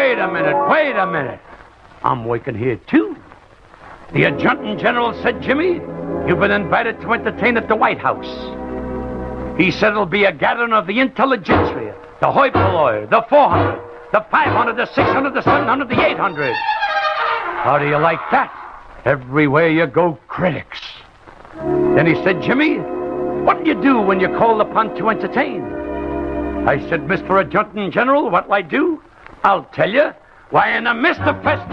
Wait a minute. I'm working here, too. The Adjutant General said, Jimmy, you've been invited to entertain at the White House. He said it'll be a gathering of the intelligentsia, the hoi polloi, the 400, the 500, the 600, the 700, the 800. How do you like that? Everywhere you go, critics. Then he said, Jimmy, what do you do when you're called upon to entertain? I said, Mr. Adjutant General, what'll I do? I'll tell you. Why, in the midst of festivities...